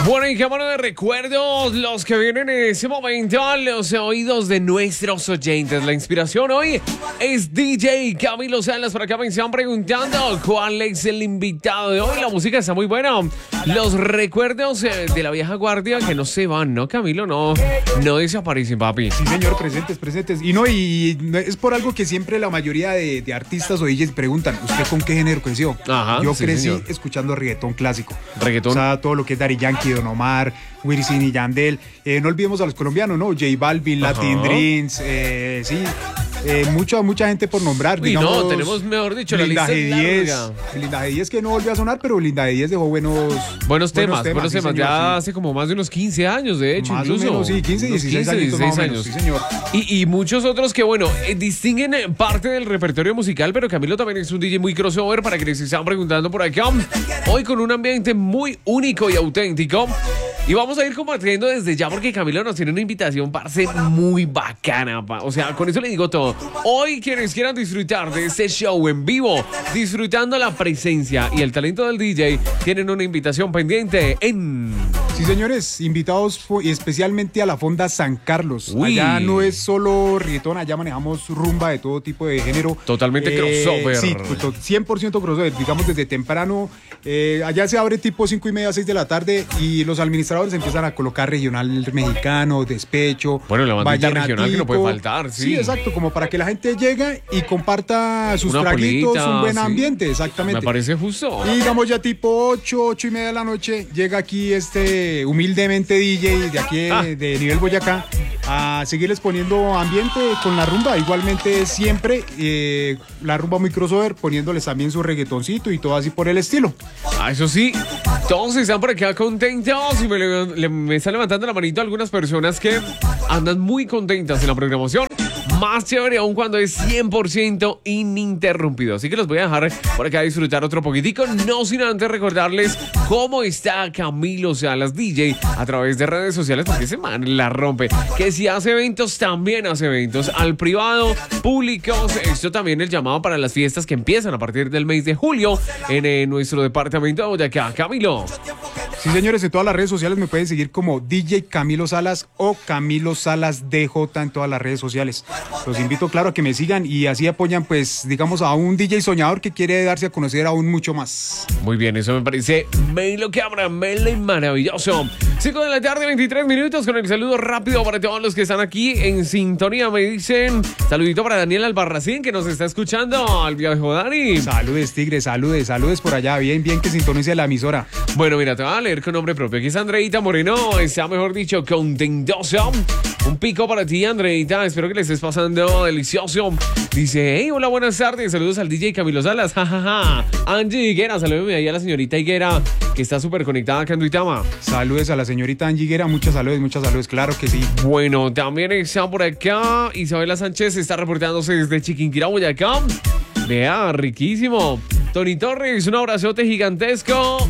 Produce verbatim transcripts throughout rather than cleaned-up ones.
Bueno, y qué bueno de recuerdos los que vienen en ese momento a los oídos de nuestros oyentes. La inspiración hoy es D J Camilo Salas. Por acá me están preguntando cuál es el invitado de hoy. La música está muy buena. Los recuerdos de la vieja guardia que no se van, ¿no, Camilo? No, no desaparecen, papi. Sí, señor, presentes, presentes. Y no, y es por algo que siempre la mayoría de, de artistas o D Js preguntan, ¿usted con qué género creció? Ajá, Yo sí, crecí señor. escuchando reggaetón clásico. Reggaetón. O sea, todo lo que es Daddy Yankee, Don Omar, Wisin y Yandel. Eh, no olvidemos a los colombianos, ¿no? J Balvin, Ajá. Latin Dreams, eh, sí. Eh, mucha, mucha gente por nombrar. Uy, digamos, no, tenemos, mejor dicho, la Linda lista es G diez. larga. Linda G diez que no volvió a sonar, pero Linda G diez dejó buenos... Buenos temas, buenos sí, temas. señor, ya sí. hace como más de unos quince años, de hecho, Más incluso. o menos, sí, quince, Unos dieciséis añitos más o menos, sí, señor. Y, y muchos otros que, bueno, eh, distinguen eh, parte del repertorio musical, pero Camilo también es un D J muy crossover para que les están preguntando por acá. Hoy con un ambiente muy único y auténtico. Y vamos a ir compartiendo desde ya porque Camilo nos tiene una invitación, parce, muy bacana. Pa. O sea, con eso le digo todo. Hoy quienes quieran disfrutar de este show en vivo, disfrutando la presencia y el talento del D J, tienen una invitación pendiente en... Sí, señores, invitados y especialmente a la Fonda San Carlos. Uy. Allá no es solo reggaetón, allá manejamos rumba de todo tipo de género. Totalmente crossover. Sí, to- cien por ciento crossover, digamos desde temprano. Eh, allá se abre tipo cinco y media, seis de la tarde y los administradores empiezan a colocar regional mexicano, despecho. Bueno, la bandita vallenatico. regional que no puede faltar, sí. Sí, exacto, como para que la gente llegue y comparta sus Una traguitos, polita, un buen sí. ambiente, exactamente. Me parece justo. Y digamos ya tipo ocho, ocho y media de la noche, llega aquí este humildemente D J de aquí de, Ah. de nivel Boyacá a seguirles poniendo ambiente con la rumba. Igualmente siempre eh, la rumba muy crossover, poniéndoles también su reggaetoncito y todo así por el estilo. Ah, eso sí, todos están por acá contentos y me, le- me están levantando la manito algunas personas que andan muy contentas en la programación. Más chévere aún cuando es cien por ciento ininterrumpido. Así que los voy a dejar por acá a disfrutar otro poquitico. No sin antes recordarles cómo está Camilo Salas D J a través de redes sociales, porque ese man la rompe. Que si hace eventos, también hace eventos. Al privado, públicos. Esto también el llamado para las fiestas que empiezan a partir del mes de julio en eh, nuestro departamento de Boyacá. Camilo. Sí, señores, en todas las redes sociales me pueden seguir como D J Camilo Salas o Camilo Salas D J en todas las redes sociales. Los invito, claro, a que me sigan y así apoyan, pues, digamos, a un D J soñador que quiere darse a conocer aún mucho más. Muy bien, eso me parece Melo Cabra, Melo y maravilloso. cinco de la tarde, veintitrés minutos, con el saludo rápido para todos los que están aquí en sintonía. Me dicen, saludito para Daniel Albarracín, que nos está escuchando, al viejo Dani. Saludes, tigre, saludes, saludes por allá. Bien, bien que sintonice la emisora. Bueno, mira, te voy a leer con nombre propio. Aquí es Andreita Moreno, está mejor dicho, contentoso. Un pico para ti, Andreita. Espero que le estés pasando delicioso. Dice, hey, hola, buenas tardes. Saludos al D J Camilo Salas. Ja, ja, ja. Angie Higuera, salúdeme ahí a la señorita Higuera, que está súper conectada acá en Duitama. Saludes a la señorita Angie Higuera. Muchas saludes, muchas saludes, claro que sí. Bueno, también está por acá Isabela Sánchez, está reportándose desde Chiquinquirá, Boyacá. Vea, riquísimo. Tony Torres, un abrazote gigantesco.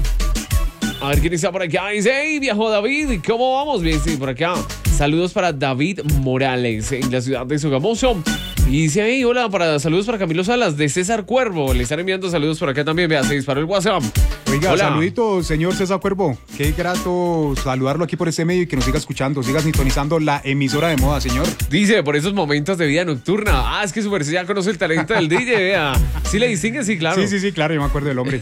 A ver quién está por acá. Dice, hey, viejo David, ¿cómo vamos? Bien, sí, por acá. Saludos para David Morales en la ciudad de Sogamoso. Y dice, hey, hola, para, saludos para Camilo Salas de César Cuervo. Le están enviando saludos por acá también. Vea, se disparó el WhatsApp. Oiga, hola. saludito, señor César Cuervo. Qué grato saludarlo aquí por este medio y que nos siga escuchando, siga sintonizando la emisora de moda, señor. Dice, por esos momentos de vida nocturna. Ah, es que su merced ya conoce el talento del D J, vea. ¿Sí le distingue? Sí, claro. Sí, sí, sí, claro, yo me acuerdo del hombre.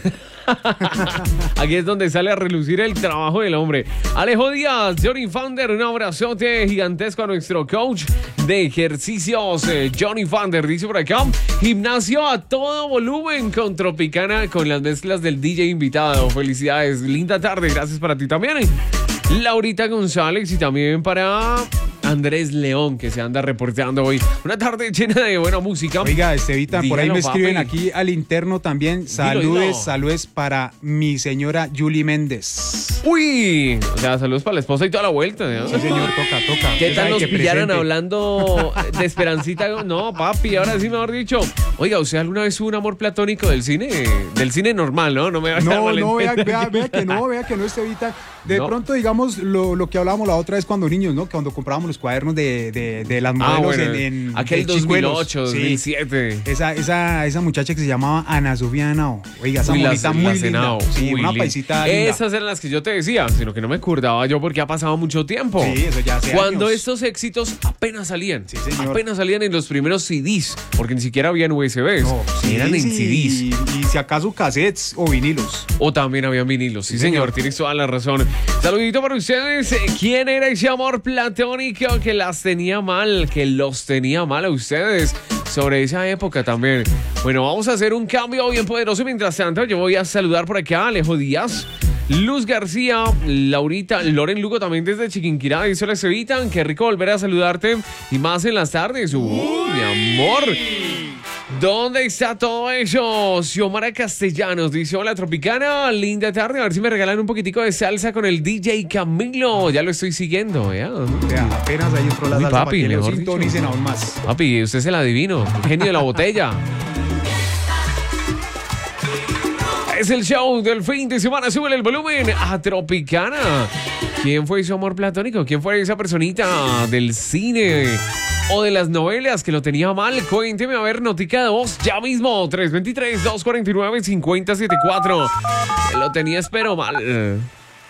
Aquí es donde sale a relucir el trabajo del hombre. Alejo Díaz, Johnny Fander, un abrazote gigantesco a nuestro coach de ejercicios, eh, Johnny Fander, dice por acá, gimnasio a todo volumen con Tropicana con las mezclas del D J invitado. Felicidades, linda tarde, gracias para ti también. Laurita González y también para Andrés León, que se anda reportando hoy. Una tarde llena de buena música. Oiga, Estevitan, por ahí Dígalo, me escriben papi. aquí al interno también. Saludes, Dilo, dilo. saludes para mi señora Julie Méndez. Uy, o sea, saludos para la esposa y toda la vuelta, ¿no? Sí, señor, toca, toca. ¿Qué Usted tal sabe nos que pillaron presente. hablando de Esperancita? No, papi, ahora sí, mejor dicho. Oiga, ¿usted alguna vez hubo un amor platónico del cine? Del cine normal, ¿no? No me va a estar No, no, vea, malentendida. vea, vea que no, vea que no, Estevita. De No. pronto, digamos, lo, lo que hablábamos la otra vez cuando niños, ¿no? Que cuando comprábamos los cuadernos de, de, de las Ah, modelos bueno, en, en aquel en dos mil Chicuelos. ocho, Sí. dos mil siete. Esa, esa, esa muchacha que se llamaba Ana Sofía Henao. Oiga, esa Uy, monita las- muy las linda. Henao. Sí, Uy, una lin- paisita linda. Esas eran las que yo te decía, sino que no me acordaba yo porque ha pasado mucho tiempo. Sí, eso ya hace Cuando años. estos éxitos apenas salían. Sí, señor. Apenas salían en los primeros C Ds, porque ni siquiera habían U S Bs. No, sí, eran en sí, C Ds. Y, y si acaso cassettes o vinilos. O también habían vinilos. Sí, Sí, señor, señor. tienes toda la razón. Saludito para ustedes. ¿Quién era ese amor platónico que las tenía mal, que los tenía mal a ustedes? Sobre esa época también. Bueno, vamos a hacer un cambio bien poderoso. Mientras tanto, yo voy a saludar por acá a Alejo Díaz, Luz García, Laurita, Loren Lugo también desde Chiquinquirá. Dice: les evitan, qué rico volver a saludarte. Y más en las tardes. Uy, mi amor. ¿Dónde está todo eso? Xiomara Castellanos dice: hola Tropicana, linda tarde, a ver si me regalan un poquitico de salsa con el D J Camilo. Ya lo estoy siguiendo, ¿ya? O sea, apenas ahí entró la Uy, salsa papi, para que lo mejor sintonicen dicho. aún más. Papi, usted se la adivino, genio de la botella. Es el show del fin de semana, súbele el volumen a Tropicana. ¿Quién fue su amor platónico? ¿Quién fue esa personita del cine o de las novelas que lo tenía mal? Cuénteme, a ver, notica de voz ya mismo. tres dos tres, dos cuatro nueve, cinco cero siete cuatro. Que lo tenía, espero mal.